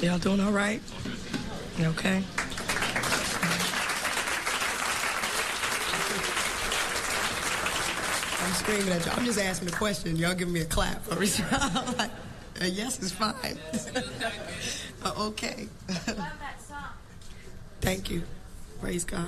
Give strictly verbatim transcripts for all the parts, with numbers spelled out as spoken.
Y'all doing all right? Okay. I'm screaming at you. I'm just asking a question. Y'all give me a clap. I'm like, a yes is fine. uh, okay. Thank you. Praise God.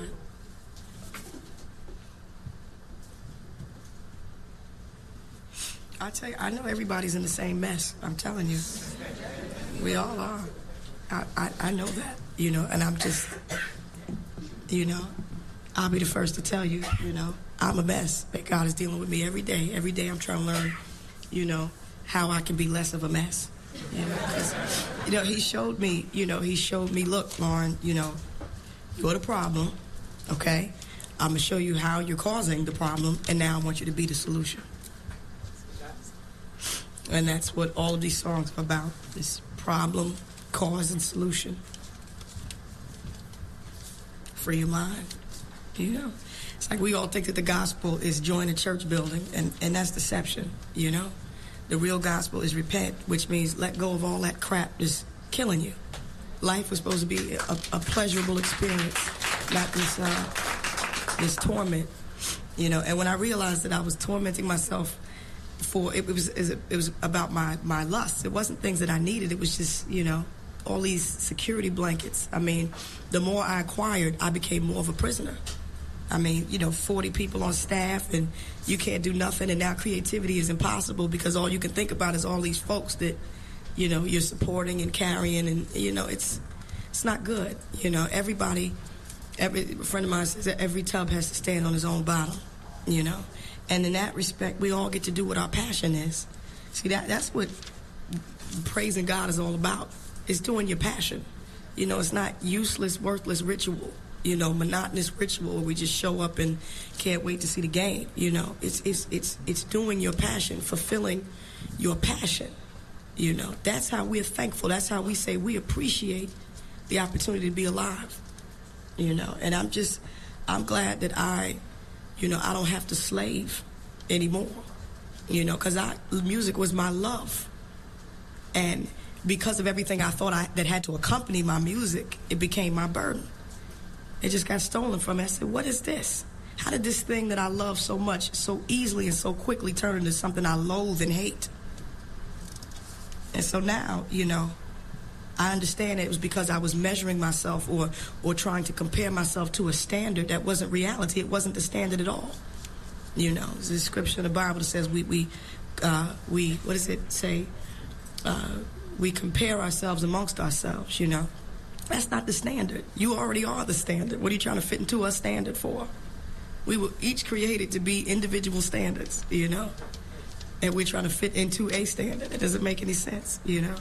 I tell you, I know everybody's in the same mess. I'm telling you. We all are. I, I, I know that, you know, and I'm just, you know, I'll be the first to tell you, you know, I'm a mess. That God is dealing with me every day. Every day I'm trying to learn, you know, how I can be less of a mess. You know, 'cause, you know, he showed me, you know, he showed me, look, Lauren, you know, you're the problem, okay? I'm going to show you how you're causing the problem, and now I want you to be the solution. And that's what all of these songs are about, this problem, cause, and solution. Free your mind, you know. It's like we all think that the gospel is join a church building, and, and that's deception, you know. The real gospel is repent, which means let go of all that crap that's killing you. Life was supposed to be a, a pleasurable experience, not this, uh, this torment, you know. And when I realized that I was tormenting myself for, it was, it was about my, my lust. It wasn't things that I needed. It was just, you know, all these security blankets. I mean, the more I acquired, I became more of a prisoner. I mean, you know, forty people on staff, and you can't do nothing, and now creativity is impossible because all you can think about is all these folks that, you know, you're supporting and carrying, and, you know, it's it's not good. You know, everybody, every a friend of mine says that every tub has to stand on his own bottom, you know. And in that respect, we all get to do what our passion is. See, that that's what praising God is all about. It's doing your passion. You know, it's not useless, worthless ritual. You know, monotonous ritual where we just show up and can't wait to see the game. You know, it's it's it's it's doing your passion, fulfilling your passion. You know, that's how we're thankful. That's how we say we appreciate the opportunity to be alive. You know, and I'm just, I'm glad that I, you know, I don't have to slave anymore. You know, because I music was my love, and because of everything I thought I that had to accompany my music, it became my burden. It just got stolen from me. I said, what is this? How did this thing that I love so much, so easily and so quickly turn into something I loathe and hate? And so now, you know, I understand it was because I was measuring myself or or trying to compare myself to a standard that wasn't reality. It wasn't the standard at all. You know, there's a scripture in the Bible that says we, we, uh, we what does it say? Uh, we compare ourselves amongst ourselves, you know. That's not the standard. You already are the standard. What are you trying to fit into a standard for? We were each created to be individual standards, you know? And we're trying to fit into a standard. It doesn't make any sense, you know?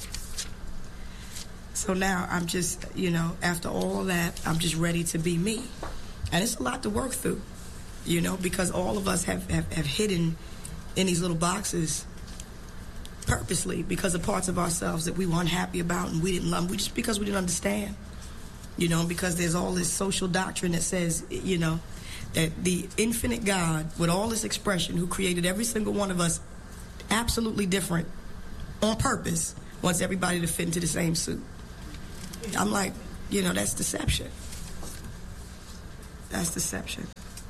So now I'm just, you know, after all that, I'm just ready to be me. And it's a lot to work through, you know, because all of us have, have, have hidden in these little boxes purposely because of parts of ourselves that we were unhappy about and we didn't love, we just because we didn't understand, you know, because there's all this social doctrine that says, you know, that the infinite God with all this expression who created every single one of us absolutely different on purpose wants everybody to fit into the same suit. I'm like, you know, that's deception. That's deception.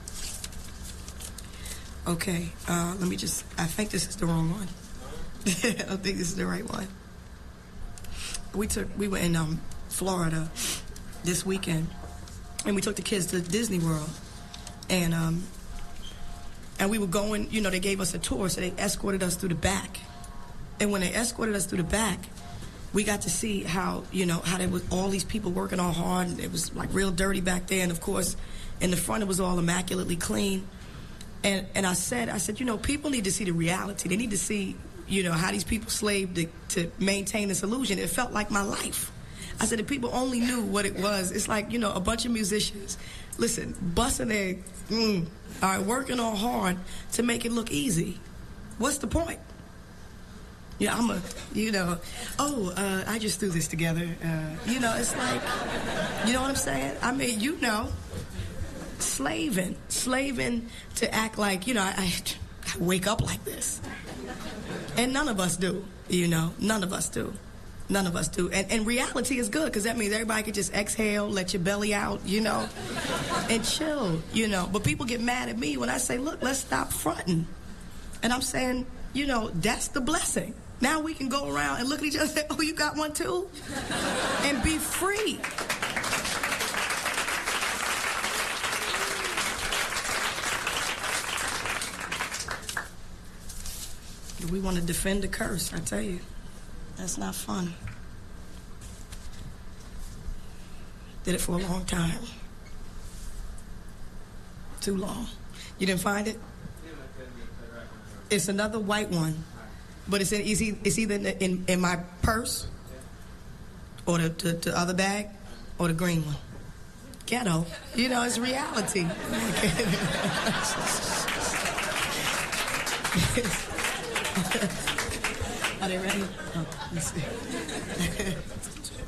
Okay, uh, let me just, I think this is the wrong one. I don't think this is the right one. We took, we were in um, Florida this weekend, and we took the kids to Disney World, and um, and we were going, you know, they gave us a tour, so they escorted us through the back, and when they escorted us through the back, we got to see how, you know, how there was all these people working all hard, and it was like real dirty back there, and of course, in the front it was all immaculately clean, and and I said, I said, you know, people need to see the reality. They need to see, you know, how these people slaved to, to maintain this illusion. It felt like my life. I said, if people only knew what it was, it's like, you know, a bunch of musicians, listen, busting their, mm, all right, working all hard to make it look easy. What's the point? Yeah, I'm a, you know, oh, uh, I just threw this together. Uh, you know, it's like, you know what I'm saying? I mean, you know, slaving, slaving to act like, you know, I, I wake up like this. And none of us do, you know, none of us do. None of us do. And, and reality is good, because that means everybody can just exhale, let your belly out, you know, and chill, you know. But people get mad at me when I say, look, let's stop fronting. And I'm saying, you know, that's the blessing. Now we can go around and look at each other and say, oh, you got one too? And be free. We want to defend the curse, I tell you. That's not fun. Did it for a long time. Too long. You didn't find it? It's another white one. But it's, in, it's, it's either in, in, in my purse, or the, the, the other bag, or the green one. Ghetto. You know, it's reality. Are they ready? Oh, let's see.